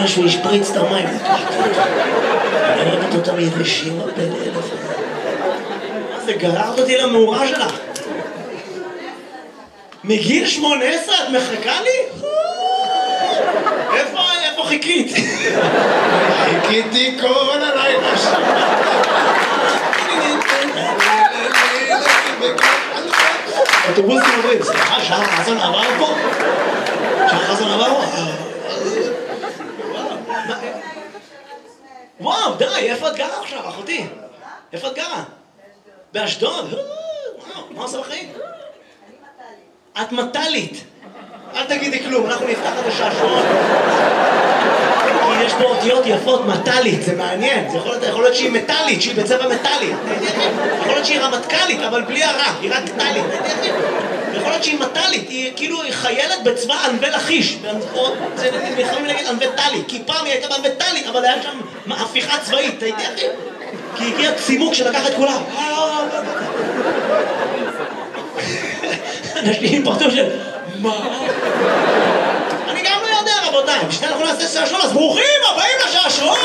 משהו ישפריץ את המים. אני אוהבת אותם יבשים בלב. מה זה, גררת אותי למאורה שלך? מגיל 18 את מחכה לי? איפה חיכית? חיכיתי כל הלילה שם. אוטובוסים עוברים, סליחה, שער חזן עבר פה? שער חזן עבר פה? וואו, די, איפה את גרה עכשיו, אחותי? איפה את גרה? באשדוד? וואו, מה עושה בחיים? את מטלית. אל תגידי כלום, אנחנו נפתח את השעשועון. כי יש פה אותיות יפות, מטלית, זה מעניין. זה יכול להיות שהיא מטלית, שהיא בצבע מטלי. יכול להיות שהיא רמטכ"לית, אבל בלי הרע, היא רק טלית. יכול להיות שהיא מטלית, היא כאילו חיילת בצבא ענבי לכיש. זה יכולים להגיד ענבי טלי, כי פעם היא הייתה בענבי טלית, אבל היה שם הפיכה צבאית, אתה יודע אחי? כי הגיע צימוק שלקח את כולם. אנשים פרטו של... מה? אני גם לא יודע, רבותיי. בשביל אנחנו נעשה שעשועון, אז ברוכים הבאים לשעשועון!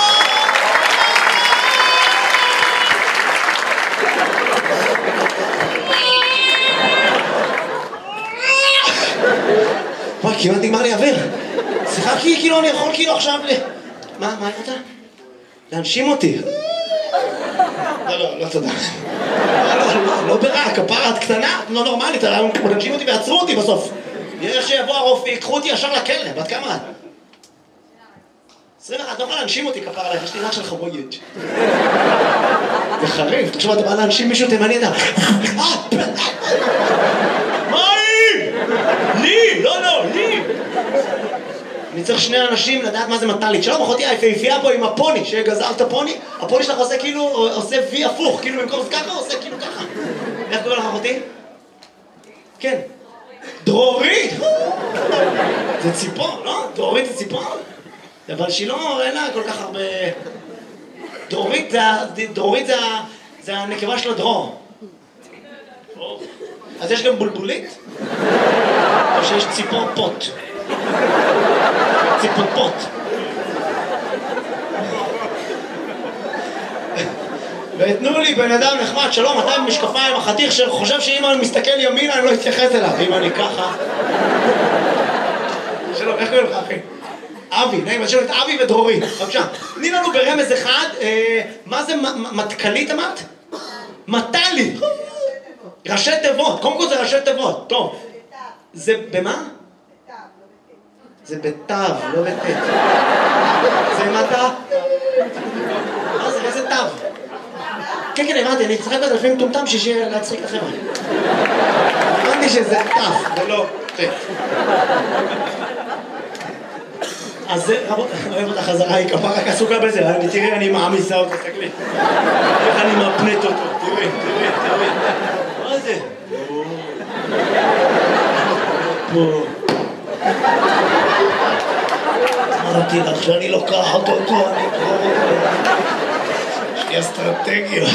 וואי, כמעט נגמר לי אוויר. סליחה, כאילו אני יכול כאילו עכשיו מה אתה? להנשים אותי. לא, תודה. לא ברע, כפרה את קטנה, לא נורמלית, להנשים אותי ועצרו אותי בסוף. יש שיבוא הרופא, יקחו אותי ישר לכלא, בת כמה את? 21, את לא יכולה להנשים אותי כפרה עליך, יש לי ריח של חבויץ'. זה חריף, תחשוב, אתה בא להנשים מישהו תימני, אתה... מה היא? לי! לא, לי! אני צריך שני אנשים לדעת מה זה מטלית. שלום, אחותי היפהפייה פה עם הפוני, שגזר את הפוני, הפוני שלך עושה כאילו, עושה וי הפוך, כאילו במקום זה ככה, עושה כאילו ככה. איך קורא לך, אחותי? כן. דרורית! זה ציפור, לא? דרורית זה ציפור? אבל שהיא לא אין לה כל כך הרבה... דרורית זה הנקבה של הדרור. אז יש גם בולבולית? או שיש ציפור פוט? ציפופות. ותנו לי בן אדם נחמד, שלום, אתה עם משקפיים, החתיך שחושב שאם אני מסתכל ימינה אני לא אתייחס אליו, אם אני ככה. שלום, איך קוראים לך אחי? אבי, נעים, אני שואל את אבי ודרורית, בבקשה. תני לנו ברמז אחד, מה זה מטכלית אמרת? מטלית. ראשי תיבות, קודם כל זה ראשי תיבות, טוב. זה במה? זה בתו, לא בתת. זה מטה? מה זה? איזה תו? כן, הבנתי, אני צחק את לפעמים טומטם שיהיה להצחיק את החבר'ה. הבנתי שזה תו, ולא תת. אז זה, רבות, אני אוהב אותה חזרה, היא כפה רק עסוקה בזה, תראי, אני מעמיסה אותה, תסתכלי. איך אני מפנט אותו, תראי. מה זה? פה. אמרתי לך שאני לוקחת אותו, יש לי אסטרטגיות.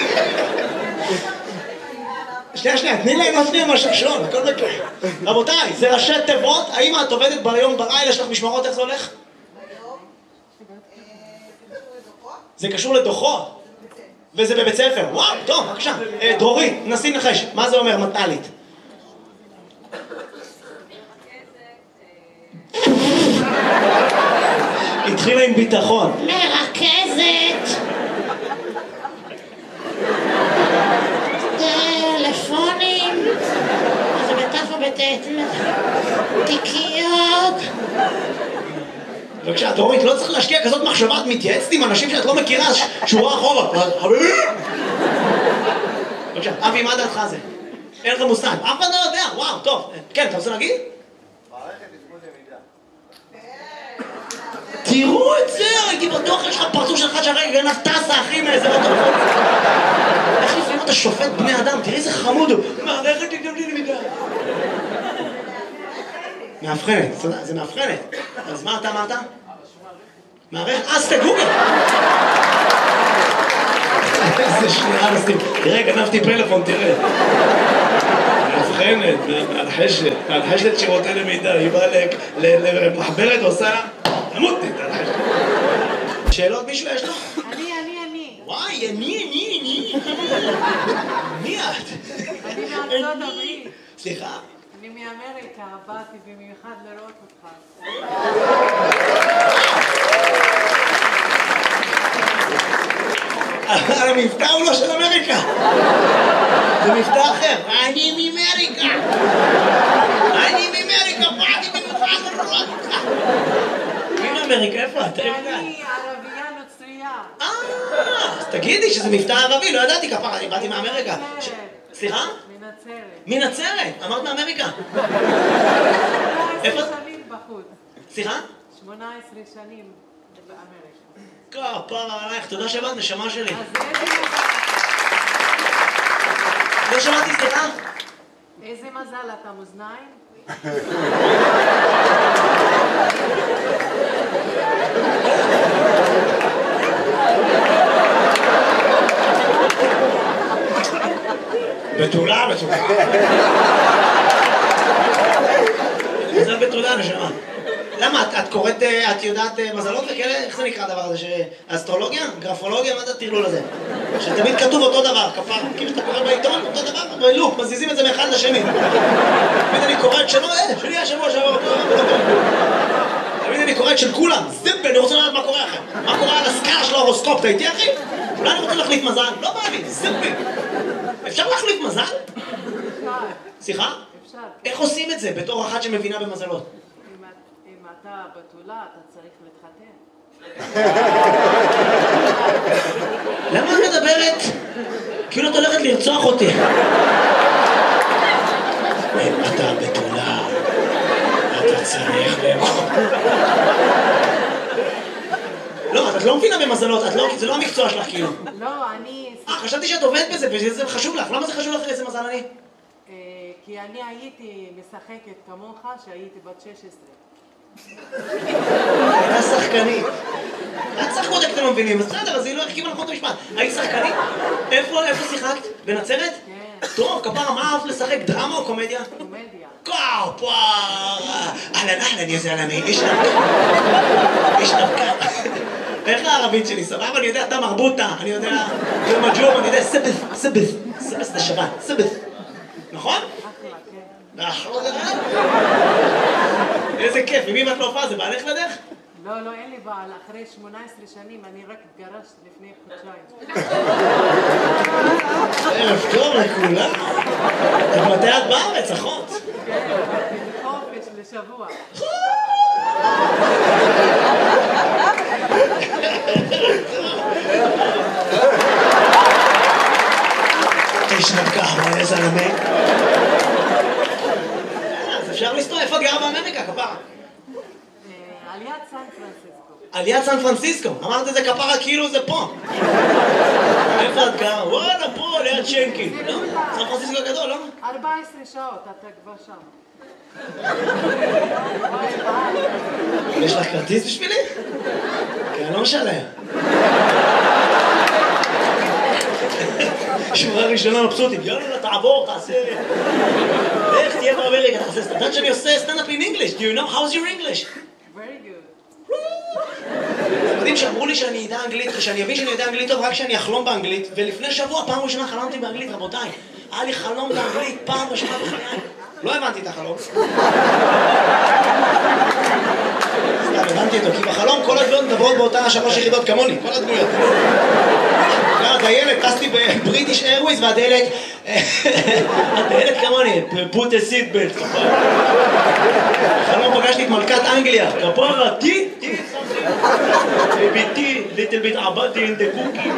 שנייה, תני להם להפניע מהשעשועון, הכל מקרה. רבותיי, זה ראשי תיבות, האם את עובדת ביום בלילה, יש לך משמרות, איך זה הולך? זה קשור לדוחות? וזה בבית ספר, וואו, טוב, בבקשה. דרורית, נסי נחש, מה זה אומר מטלית? התחילה עם ביטחון. מרכזת. טלפונים. זה בתף ובתת. תיקיות. בבקשה, דורית, לא צריך להשקיע כזאת מחשבה, את מתייעצת עם אנשים שאת לא מכירה, שורה אחורה. חביבי! בבקשה, אבי, מה דעתך זה? אין לך מושג. אף אחד לא יודע, וואו, טוב. כן, אתה רוצה להגיד? תראו את זה, הייתי בטוח, יש לך פרצוף שלך שהרגע גנב טסה, אחי, מאיזה מטור. איך לפעמים אתה שופט בני אדם, תראי איזה חמוד הוא. מערכת תתגמלי למידה. מאבחנת, זה מאבחנת. אז מה אתה אמרת? מערכת, אז תגוגל. איזה שנייה, תראה, גנבתי פלאפון, תראה. מאבחנת, מהלחשת שירותי למידה, היא באה למחברת, עושה למות. שאלות מישהו יש לו? אני. וואי, אני. מי את? אני מארצות הברית. סליחה? אני מאמריקה, באתי במיוחד לראות אותך. המבטא הוא לא של אמריקה. זה מבטא אחר. אני מאמריקה. באתי במיוחד לראות אותך. מי מאמריקה? איפה את? אני ערבייה נוצרייה. אז תגידי שזה מבטא ערבי, לא ידעתי כפרה, אני באתי מאמריקה. סליחה? מנצרת. מנצרת, אמרת מאמריקה. 18 שנים בחוץ. סליחה? 18 שנים באמריקה. כפרה עלייך, תודה שבאת, נשמה שלי. אז לא שמעתי, סליחה? איזה מזל, אתה מאזניים? בתולה. מזל בתולה, נשמה. למה? את קוראת, את יודעת מזלות וכאלה? איך זה נקרא הדבר הזה? אסטרולוגיה? גרפולוגיה? מה זה הטרלול הזה? שתמיד כתוב אותו דבר, כפר. כאילו שאתה קורא בעיתון, אותו דבר, בלופ, מזיזים את זה מאחד לשני. תמיד אני קורא את שלו, שלי השבוע שעבר אותו. תמיד אני קורא את של כולם. זיפ, אני רוצה לדעת מה קורה אחר. מה קורה על הסקאלה של ההורוסקופ, אתה איתי אחי? אולי אני רוצה להחליף מזל? לא בא לי, זיפ. אפשר להחליף מזל? אפשר. סליחה? אפשר. איך עושים את זה בתור אחת שמבינה במזלות? אם אתה בתולה, אתה צריך להתחתן. למה את מדברת? כאילו את הולכת לרצוח אותי. אם אתה בתולה, אתה צריך לאכול. לא, את לא מבינה במזלות, זה לא המקצוע שלך כאילו. לא, אני... חשבתי שאת עובדת בזה וזה חשוב לך. למה זה חשוב לך איזה מזל אני? כי אני הייתי משחקת כמוך שהייתי בת 16. הייתה שחקנית. את שחקות איך אתם לא מבינים, בסדר, אז היא לא החכימה נכון את המשפט. היית שחקנית? איפה שיחקת? בנצרת? כן. טוב, כפרה, מה אהבת לשחק? דרמה או קומדיה? קומדיה. כפרה! אהלן, יא זלמי, איש נבקה. איך הערבית שלי? סבבה? אני יודע, אתה מרבוטה, אני יודע, יום הג'ום, אני יודע, סבס זה שבת, סבס. נכון? אחלה, כן. איזה כיף, ממי ואת לא הופעה? זה בעלך לדרך? לא, אין לי בעל. אחרי 18 שנים אני רק התגרשתי לפני חודשיים. ערב טוב לכולם. מתי את בארץ, אחות? כן, חופש לשבוע. איש נבקה, איזה זלמי. אז אפשר לסתור, איפה את גרה באמריקה, כפרה? עליית סן פרנסיסקו. עליית סן פרנסיסקו, אמרת את זה כפרה כאילו זה פה. איפה את גרה? וואלה, פה, ליד שנקין. לא? סן פרנסיסקו גדול, לא? 14 שעות, אתה כבר שם. יש לך כרטיס בשבילי? כי אני לא משלם. שורה ראשונה מבסוטית, יאללה, תעבור, תעשה... איך תהיה באמריקה, תעשה סטנדאפ. יודעת שאני עושה סטנדאפ in English. Do you know? How's your English? Very good. אתם יודעים שאמרו לי שאני אדע אנגלית, שאני אבין שאני יודע אנגלית טוב רק שאני אחלום באנגלית, ולפני שבוע, פעם ראשונה חלמתי באנגלית, רבותיי. היה לי חלום באנגלית, פעם ראשונה בחיי. לא הבנתי את החלום. סתם, הבנתי אותו, כי בחלום כל הדמויות מדברות באותה 3 יחידות כמוני, כל הדמויות. הדיילת, טסתי בבריטיש איירווייז והדיילת... הדיילת כמוני, put a seat belt, כפרה. בחלום פגשתי את מלכת אנגליה, כפרה, tea, baby tea, little bit abadi in the cookie.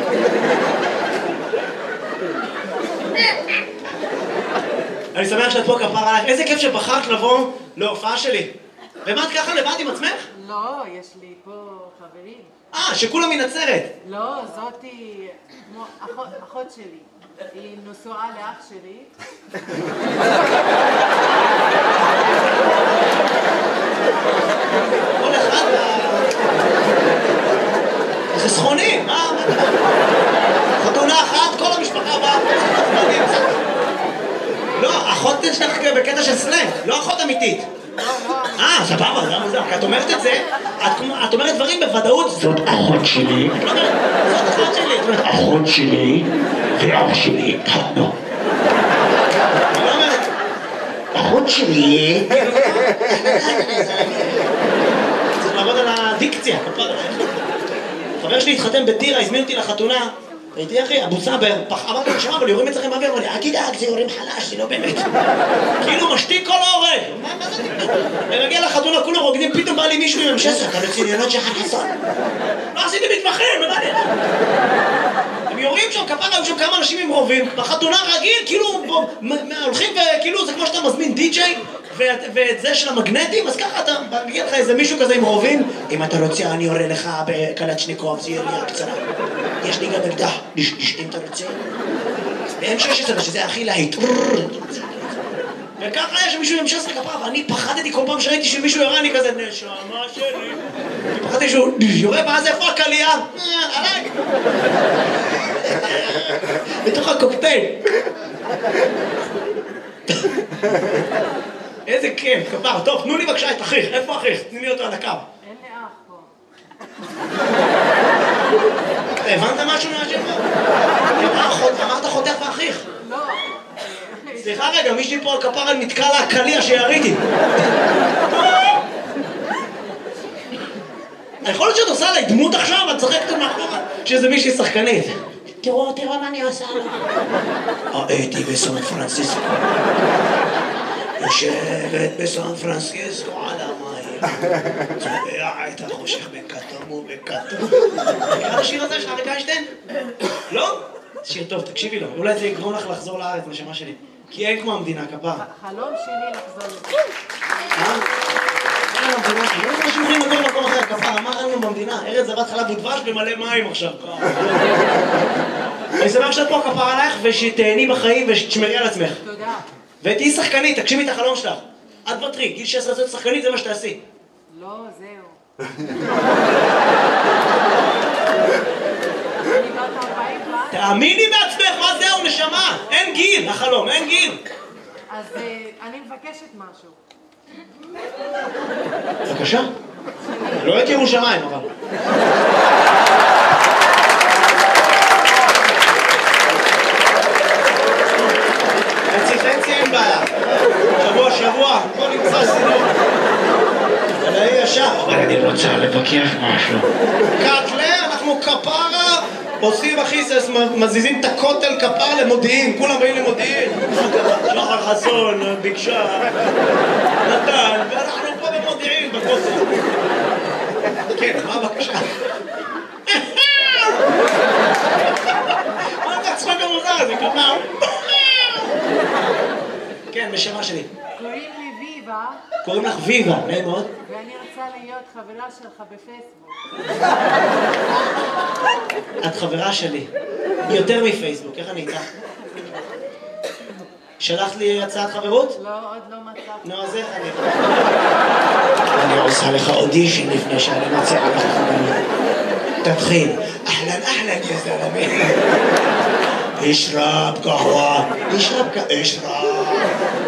אני שמח שאת פה, כפרה עלייך. איזה כיף שבחרת לבוא להופעה שלי. ומה את ככה לבד עם עצמך? לא, יש לי פה חברים. שכולם מנצרת. לא, זאתי כמו אחות שלי. היא נשואה לאח שלי. כל אחד חסכונים, מה? חתונה אחת, כל המשפחה באה. לא, אחות שלך בקטע של סלנג, לא אחות אמיתית. סבבה, זה מוזר, כי את אומרת את זה, את אומרת דברים בוודאות, זאת אחות שלי. את לא אומרת, זאת אחות שלי. את אומרת, אחות שלי ואח שלי התחתנו. אני לא אומרת, אחות שלי... צריך לעבוד על הדיקציה. חבר שלי התחתן בטירה, הזמין אותי לחתונה. הייתי אחי, אבו סאבר, אמרתי לו, שמע, אבל יורים אצלכם באוויר, אמר לי, אל תדאג, זה יורים חלש, זה לא באמת. כאילו משתיק כל ההורג. מה זה? ומגיע לחתונה, כולם רוקדים, פתאום בא לי מישהו עם M16, אתה בצניונות של חסון. לא עשיתי מתמחים, הם יורים שם, כפרה, היו שם כמה אנשים עם רובים, בחתונה רגיל, כאילו, הולכים וכאילו, זה כמו שאתה מזמין די-ג'יי, ואת זה של המגנטים, אז ככה אתה מגיע לך איזה מישהו כזה עם רובים, אם אתה רוצה אני יורה לך בקלצ'ניקוב, זה ירייה קצרה. יש לי גם אקדח, אם אתה רוצה. ב-M16, שזה הכי להיט. וככה יש מישהו עם M16 כפרה, ואני פחדתי כל פעם שראיתי שמישהו יורה, אני כזה, נשמה שלי. אני פחדתי שהוא יורה, ואז איפה הקלייה? עליי. בתוך הקוקטייל. איזה כיף, כפר. טוב, תנו לי בבקשה את אחיך. איפה אחיך? תני לי אותו על הקו. אין לי אח פה. הבנת משהו מהשם? אמרת חותך ואחיך. לא. סליחה רגע, מישהי פה על כפרה נתקע לה הקליע שיריתי. יכול להיות שאת עושה עליי דמות עכשיו, את צחקת מאחורה, שזה מישהי שחקנית. תראו מה אני עושה לו. הייתי בסן פרנסיסקו. יושבת בסן פרנסיסקו על המים. צובע את החושך בכתום ובכתום. נראה השיר הזה של אריק איינשטיין? לא? שיר טוב, תקשיבי לו. אולי זה יגרום לך לחזור לארץ, נשמה שלי. כי אין כמו המדינה, כפר. חלום שלי לחזור לזה. אין המדינה, לא יודע מה שמרים לגור במקום אחר, כפר. מה אין לנו במדינה? ארץ זבת חלב ודבש במלא מים עכשיו. אני שמח שאת פה כפר עלייך ושתהני בחיים ושתשמרי על עצמך. תודה. ותהי שחקנית, תגשימי את החלום שלך. את ותרי, גיל 16 להיות שחקנית, זה מה שתעשי. לא, זהו. אני בת 40 כבר. תאמיני בעצמך, מה זהו, נשמה? אין גיל, החלום, אין גיל. אז אני מבקשת משהו. בבקשה. לא את ירושלים, אבל. חצי אין בעיה. שבוע, בוא נמצא סינור. אבל היא ישר. אבל אני רוצה לבקש משהו. קטלה, אנחנו כפרה, עושים אחיסס, מזיזים את הכותל כפר למודיעין, כולם באים למודיעין. שחר חסון, ביקשה, נתן, ואנחנו פה במודיעין, בכותל. כן, מה הבקשה? מה אתה צחוק המוזר הזה, כפר? כן, בשמה שלי. קוראים לי ויבה. קוראים לך ויבה, נעים מאוד. ואני רוצה להיות חברה שלך בפייסבוק. את חברה שלי. יותר מפייסבוק, איך אני איתך? שלחת לי הצעת חברות? לא, עוד לא מצאתי. נו, אז איך אני... אני עושה לך אודישן לפני שאני מצא לך חברות. תתחיל. אהלן, יא זלמי. אשרב קהווה. אשרב.